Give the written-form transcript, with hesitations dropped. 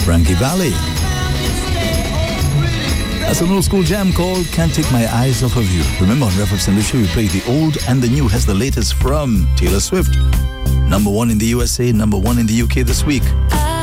Frankie Valli. That's an old school jam called Can't Take My Eyes Off of You. Remember, on Reference in the show, we play the old and the new. Has the latest from Taylor Swift. Number 1 in the USA, number 1 in the UK this week.